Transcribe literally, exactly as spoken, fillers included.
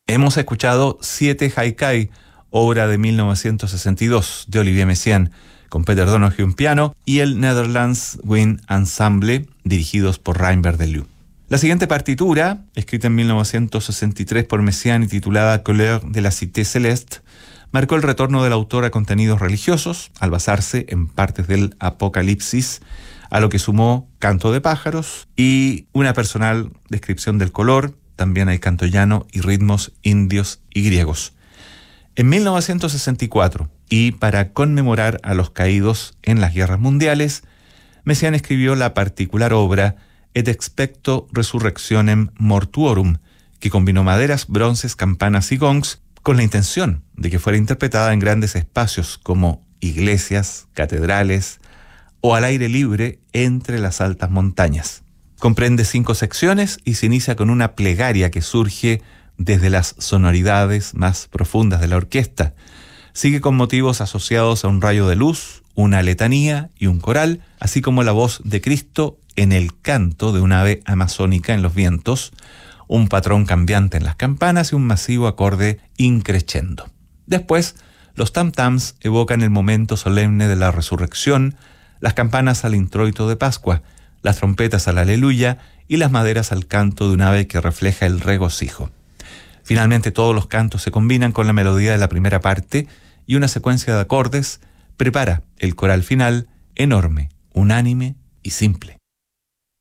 Hemos escuchado Siete Haikai, obra de mil novecientos sesenta y dos de Olivier Messiaen, con Peter Donoghue en piano, y el Netherlands Wind Ensemble, dirigidos por Reinbert de Leeuw. La siguiente partitura, escrita en mil novecientos sesenta y tres por Messiaen y titulada Couleur de la Cité Céleste, marcó el retorno del autor a contenidos religiosos, al basarse en partes del Apocalipsis, a lo que sumó canto de pájaros y una personal descripción del color. También hay canto llano y ritmos indios y griegos. En mil novecientos sesenta y cuatro, y para conmemorar a los caídos en las guerras mundiales, Messiaen escribió la particular obra Et Expecto Resurrectionem Mortuorum, que combinó maderas, bronces, campanas y gongs con la intención de que fuera interpretada en grandes espacios como iglesias, catedrales o al aire libre entre las altas montañas. Comprende cinco secciones y se inicia con una plegaria que surge desde las sonoridades más profundas de la orquesta. Sigue con motivos asociados a un rayo de luz, una letanía y un coral, así como la voz de Cristo en el canto de un ave amazónica en los vientos, un patrón cambiante en las campanas y un masivo acorde increscendo. Después, los tam-tams evocan el momento solemne de la resurrección, las campanas al introito de Pascua, las trompetas al aleluya y las maderas al canto de un ave que refleja el regocijo. Finalmente, todos los cantos se combinan con la melodía de la primera parte y una secuencia de acordes prepara el coral final enorme, unánime y simple.